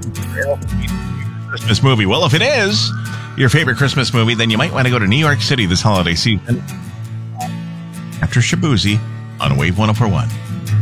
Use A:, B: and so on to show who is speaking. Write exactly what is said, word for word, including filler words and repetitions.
A: Christmas movie. Well, if it is your favorite Christmas movie, then you might want to go to New York City this holiday season after Shabuzi on Wave one oh four one.